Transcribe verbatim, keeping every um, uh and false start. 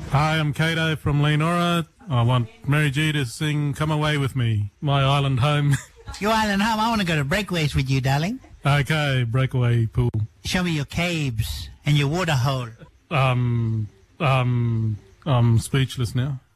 Hi, I'm Kato from Leonora. I want Mary G to sing Come Away With Me, My Island Home. Your island home? I want to go to breakaways with you, darling. Okay, breakaway pool. Show me your caves and your water hole. Um, um, I'm speechless now.